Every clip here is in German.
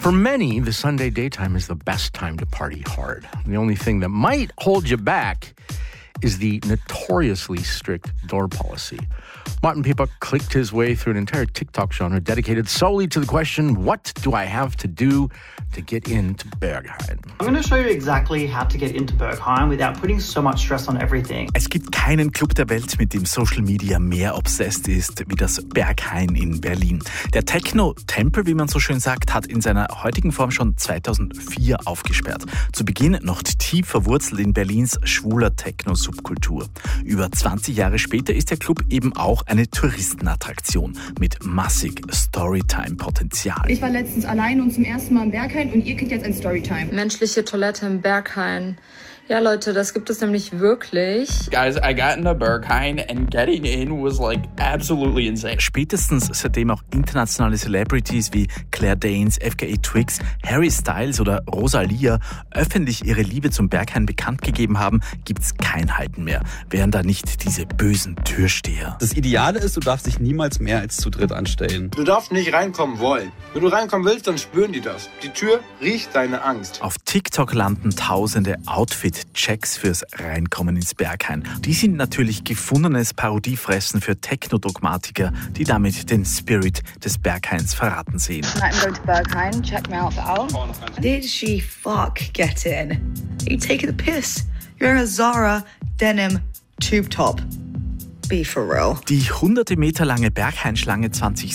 For many, the Sunday daytime is the best time to party hard. The only thing that might hold you back is the notoriously strict door policy. Martin Pieper clicked his way through an entire TikTok genre dedicated solely to the question, what do I have to do to get into Berghain? I'm going to show you exactly how to get into Berghain without putting so much stress on everything. Es gibt keinen Club der Welt, mit dem Social Media mehr obsessed ist wie das Berghain in Berlin. Der Techno-Tempel, wie man so schön sagt, hat in seiner heutigen Form schon 2004 aufgesperrt. Zu Beginn noch tief verwurzelt in Berlins schwuler Techno-Subkultur. Über 20 Jahre später ist der Club eben auch eine Touristenattraktion mit massig Storytime-Potenzial. Ich war letztens allein und zum ersten Mal im Berghain und ihr kriegt jetzt ein Storytime. Menschliche Toilette im Berghain. Ja, Leute, das gibt es nämlich wirklich. Guys, I got into Berghain and getting in was like absolutely insane. Spätestens seitdem auch internationale Celebrities wie Claire Danes, FKA Twigs, Harry Styles oder Rosalia öffentlich ihre Liebe zum Berghain bekannt gegeben haben, gibt's kein Halten mehr. Wären da nicht diese bösen Türsteher. Das Ideale ist, du darfst dich niemals mehr als zu dritt anstellen. Du darfst nicht reinkommen wollen. Wenn du reinkommen willst, dann spüren die das. Die Tür riecht deine Angst. Auf TikTok landen tausende Outfit-Checks fürs Reinkommen ins Berghain. Die sind natürlich gefundenes Parodiefressen für Technodogmatiker, die damit den Spirit des Berghains verraten sehen. I'm going to Berghain, check my outfit out. Did she fuck get in? Are you taking the piss? You're wearing a Zara denim tube top. Be for real. Die hunderte Meter lange Berghain-Schlange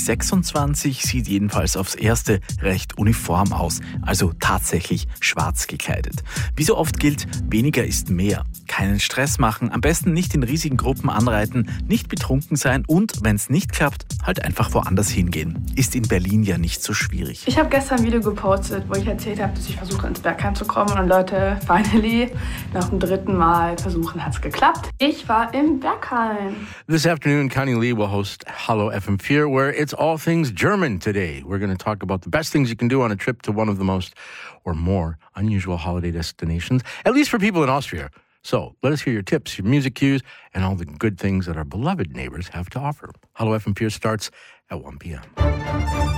2026 sieht jedenfalls aufs Erste recht uniform aus, also tatsächlich schwarz gekleidet. Wie so oft gilt, weniger ist mehr. Keinen Stress machen, am besten nicht in riesigen Gruppen anreiten, nicht betrunken sein und, wenn es nicht klappt, halt einfach woanders hingehen. Ist in Berlin ja nicht so schwierig. Ich habe gestern ein Video gepostet, wo ich erzählt habe, dass ich versuche, ins Berghain zu kommen. Und Leute, finally, nach dem 3. Mal versuchen, hat es geklappt. Ich war im Berghain. This afternoon, Connie Lee will host Hallo FM4, where it's all things German today. We're going to talk about the best things you can do on a trip to one of the most or more unusual holiday destinations, at least for people in Austria. So let us hear your tips, your music cues, and all the good things that our beloved neighbors have to offer. Hallo FM4 starts at 1 p.m.